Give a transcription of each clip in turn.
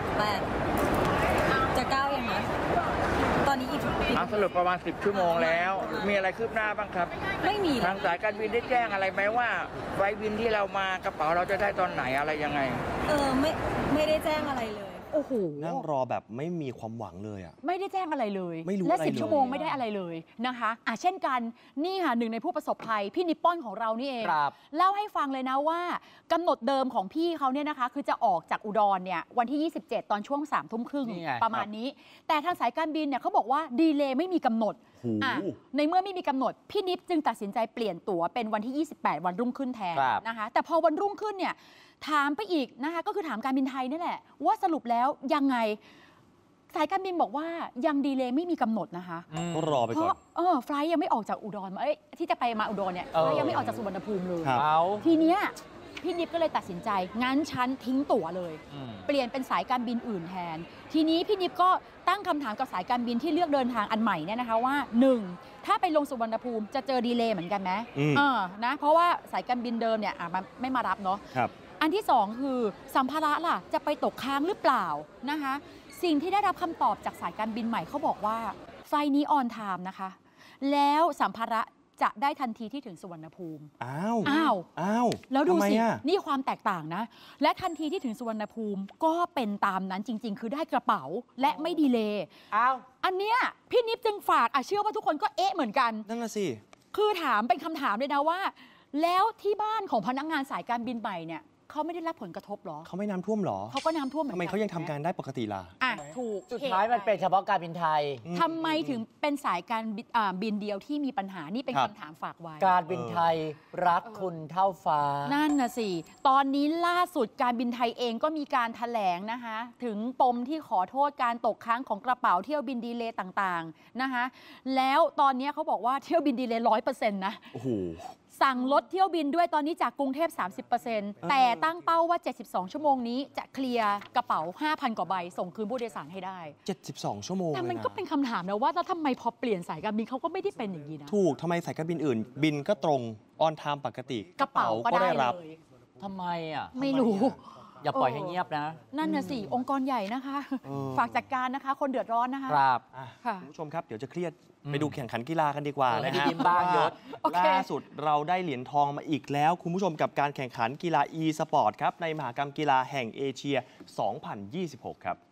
8จะ9ยังนะตอนนี้อีกสรุปประมาณ10 ชั่วโมงแล้วมีอะไรคืบหน้าบ้างครับไม่มีทางสายการบินได้แจ้งอะไรไหมว่าไฟล์บินที่เรามากระเป๋าเราจะได้ตอนไหนอะไรยังไงไม่ได้แจ้งอะไรเลยโอ้โหนั่งรอแบบไม่มีความหวังเลยอ่ะไม่ได้แจ้งอะไรเลยไม่รู้และ10 ชั่วโมงไม่ได้อะไรเลยนะคะเช่นกันนี่ค่ะหนึ่งในผู้ประสบภัยพี่นิปปอนของเรานี่เองเล่าให้ฟังเลยนะว่ากำหนดเดิมของพี่เขาเนี่ยนะคะคือจะออกจากอุดรเนี่ยวันที่27ตอนช่วง3 ทุ่มครึ่งประมาณนี้แต่ทางสายการบินเนี่ยเขาบอกว่าดีเลย์ไม่มีกำหนดในเมื่อไม่มีกำหนดพี่นิปจึงตัดสินใจเปลี่ยนตั๋วเป็นวันที่28วันรุ่งขึ้นแทนนะคะแต่พอวันรุ่งขึ้นเนี่ยถามไปอีกนะคะก็คือถามการบินไทยนี่แหละว่าสรุปแล้วยังไงสายการบินบอกว่ายังดีเลย์ไม่มีกำหนดนะคะก็รอไปก่อนไฟล์ยังไม่ออกจากอุดรที่จะไปมาอุดรเนี่ยไฟล์ยังไม่ออกจากสุวรรณภูมิเลยทีเนี้ยพี่นิปก็เลยตัดสินใจงั้นฉันทิ้งตั๋วเลยเปลี่ยนเป็นสายการบินอื่นแทนทีนี้พี่นิปก็ตั้งคำถามกับสายการบินที่เลือกเดินทางอันใหม่เนี่ยนะคะว่า1ถ้าไปลงสุวรรณภูมิจะเจอดีเลย์เหมือนกันไหมนะเพราะว่าสายการบินเดิมเนี่ยมันไม่มารับเนาะอันที่2คือสัมภาระล่ะจะไปตกค้างหรือเปล่านะคะสิ่งที่ได้รับคำตอบจากสายการบินใหม่เขาบอกว่าไฟนี้ออนไทม์นะคะแล้วสัมภาระจะได้ทันทีที่ถึงสุวรรณภูมิอ้าวแล้วดูสินี่ความแตกต่างนะและทันทีที่ถึงสุวรรณภูมิก็เป็นตามนั้นจริงๆคือได้กระเป๋าและไม่ดีเลย์อันเนี้ยพี่นิปจึงฝากเชื่อว่าทุกคนก็เหมือนกันนั่นน่ะสิคือถามเป็นคำถามเลยนะว่าแล้วที่บ้านของพนักงานสายการบินใหม่เนี่ยเขาไม่ได้รับผลกระทบหรอเขาไม่น้ำท่วมหรอเขาก็น้ำท่วมเหมือนกันทำไมเขายังทำการได้ปกติล่ะถูกสุดท้ายมันเป็นเฉพาะการบินไทยทำไมถึงเป็นสายการบินเดียวที่มีปัญหานี่เป็นคำถามฝากไว้การบินไทยรักคุณเท่าฟ้านั่นน่ะสิตอนนี้ล่าสุดการบินไทยเองก็มีการแถลงนะคะถึงปมที่ขอโทษการตกค้างของกระเป๋าเที่ยวบินดีเลย์ต่างๆนะคะแล้วตอนนี้เขาบอกว่าเที่ยวบินดีเลย์100%นะโอ้โหสั่งลดเที่ยวบินด้วยตอนนี้จากกรุงเทพ 30% แต่ตั้งเป้าว่า72 ชั่วโมงนี้จะเคลียร์กระเป๋า 5,000 กว่าใบส่งคืนผู้โดยสารให้ได้ 72 ชั่วโมงแต่มันก็เป็นคำถามนะว่าแล้วทำไมพอเปลี่ยนสายการบินเขาก็ไม่ได้เป็นอย่างนี้นะถูกทำไมสายการบินอื่นบินก็ตรงออนไทม์ปกติกระเป๋าก็ได้รับทำไมไม่รู้อย่าปล่อยให้เงียบนะนั่นน่ะสิองค์กรใหญ่นะคะฝากจัดการนะคะคนเดือดร้อนนะคะครับคุณผู้ชมครับเดี๋ยวจะเครียดไปดูแข่งขันกีฬากันดีกว่านะฮะล่าสุดเราได้เหรียญทองมาอีกแล้วคุณผู้ชมกับการแข่งขันกีฬา e-sport ครับในมหกรรมกีฬาแห่งเอเชีย 2026 ครับ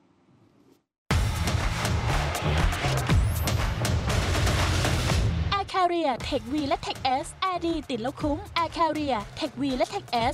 Air Carrier Tech V และ Tech S Air ดีติดแล้วคุ้ม Air Carrier Tech V และ Tech S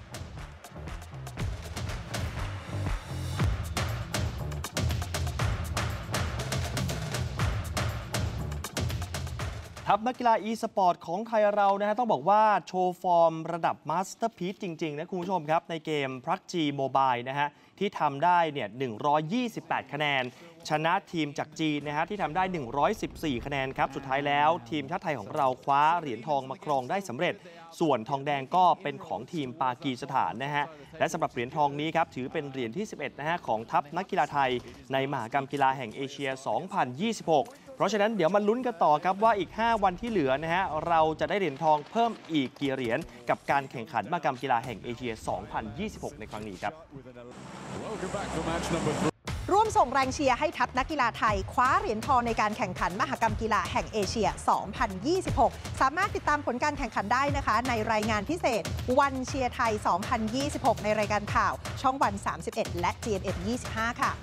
ทัพนักกีฬา e-sport ของไทยเรานะฮะต้องบอกว่าโชว์ฟอร์มระดับมาสเตอร์พีซจริงๆนะคุณผู้ชมครับในเกม PUBG Mobile นะฮะที่ทำได้เนี่ย128 คะแนนชนะทีมจากจีนนะฮะที่ทำได้114 คะแนนครับสุดท้ายแล้วทีมชาติไทยของเราคว้าเหรียญทองมาครองได้สำเร็จส่วนทองแดงก็เป็นของทีมปากีสถานนะฮะและสำหรับเหรียญทองนี้ครับถือเป็นเหรียญที่11นะฮะของทัพนักกีฬาไทยในมหกรรมกีฬาแห่งเอเชีย 2026เพราะฉะนั้นเดี๋ยวมาลุ้นกันต่อครับว่าอีก5วันที่เหลือนะฮะเราจะได้เหรียญทองเพิ่มอีกกี่เหรียญกับการแข่งขันมหกรรมกีฬาแห่งเอเชีย 2026 ในครั้งนี้ครับร่วมส่งแรงเชียร์ให้ทัพนักกีฬาไทยคว้าเหรียญทองในการแข่งขันมหกรรมกีฬาแห่งเอเชีย 2026 สามารถติดตามผลการแข่งขันได้นะคะในรายงานพิเศษวันเชียร์ไทย 2026 ในรายการข่าวช่องวัน 31 และ GMM 25 ค่ะ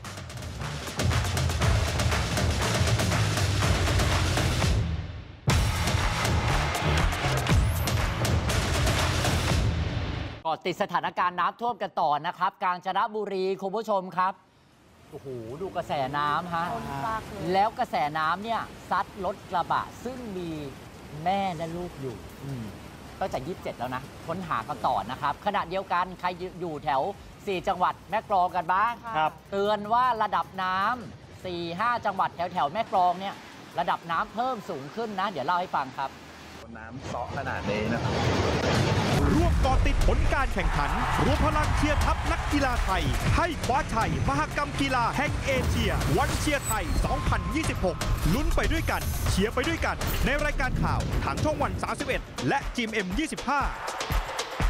ติดสถานการณ์น้ำท่วมกันต่อนะครับกาญจนบุรีคุณผู้ชมครับโอ้โหดูกระแสน้ำฮะแล้วกระแสน้ำเนี่ยซัดรถกระบะซึ่งมีแม่และลูกอยู่ตั้งแต่27แล้วนะค้นหากันต่อนะครับขณะเดียวกันใครอยู่แถว4จังหวัดแม่กลองกันบ้างเตือนว่าระดับน้ำ 4-5 จังหวัดแถวแม่กลองเนี่ยระดับน้ำเพิ่มสูงขึ้นนะเดี๋ยวเล่าให้ฟังครับน้ำเซาะขนาดนี้นะครับร่วมก่อติดผลการแข่งขันรวมพลังเชียร์ทัพนักกีฬาไทยให้คว้าชัยมหกรรมกีฬาแห่งเอเชียวันเชียร์ไทย 2026 ลุ้นไปด้วยกันเชียร์ไปด้วยกันในรายการข่าวทางช่องวัน 31 และ GMM 25